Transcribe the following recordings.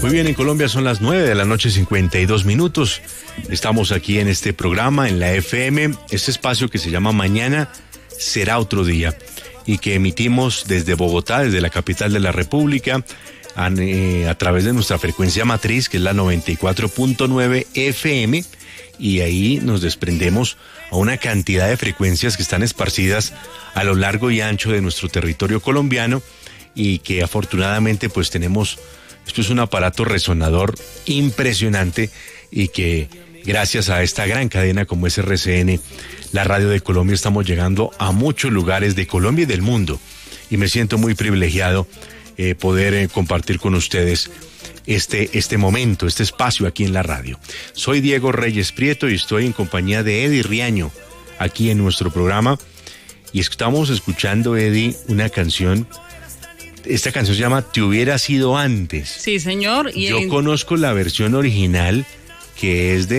Muy bien, en Colombia son las 9:52 p.m. Estamos aquí en este programa, en la FM, este espacio que se llama Mañana Será Otro Día y que emitimos desde Bogotá, desde la capital de la República, a través de nuestra frecuencia matriz, que es la 94.9 FM, y ahí nos desprendemos a una cantidad de frecuencias que están esparcidas a lo largo y ancho de nuestro territorio colombiano y que afortunadamente pues tenemos, esto es un aparato resonador impresionante y que gracias a esta gran cadena como es RCN, la Radio de Colombia, estamos llegando a muchos lugares de Colombia y del mundo y me siento muy privilegiado poder compartir con ustedes este momento, este espacio aquí en la radio. Soy Diego Reyes Prieto y estoy en compañía de Eddie Riaño aquí en nuestro programa y estamos escuchando, Eddie, una canción. Esta canción se llama Te Hubiera Sido Antes. Sí, señor. Yo conozco la versión original que es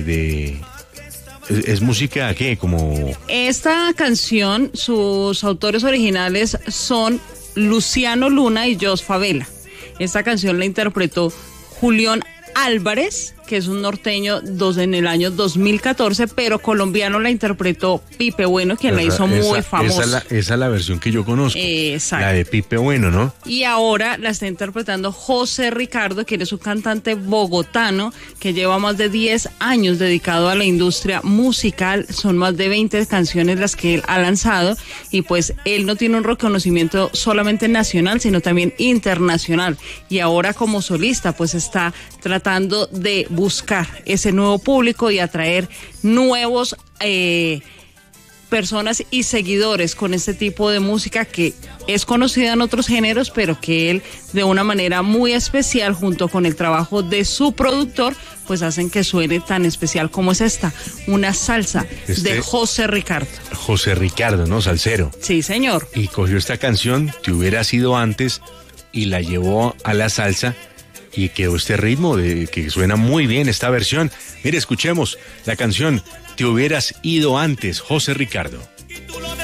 es música, ¿qué? Como... Esta canción, sus autores originales son Luciano Luna y Jos Favela. Esta canción la interpretó Julián Álvarez, que es un norteño en el año 2014, pero colombiano la interpretó Pipe Bueno, quien la hizo muy famosa. Esa es la versión que yo conozco. Exacto. La de Pipe Bueno, ¿no? Y ahora la está interpretando José Ricardo, quien es un cantante bogotano que lleva más de 10 años dedicado a la industria musical. Son más de 20 canciones las que él ha lanzado y pues él no tiene un reconocimiento solamente nacional, sino también internacional. Y ahora como solista pues está tratando de buscar ese nuevo público y atraer nuevos personas y seguidores con este tipo de música que es conocida en otros géneros, pero que él de una manera muy especial, junto con el trabajo de su productor, pues hacen que suene tan especial como es esta, una salsa de José Ricardo. José Ricardo, ¿no? Salsero. Sí, señor. Y cogió esta canción, Te Hubiera Sido Antes, y la llevó a la salsa, y quedó este ritmo que suena muy bien esta versión. Mire, escuchemos la canción Te Hubieras Ido Antes, José Ricardo.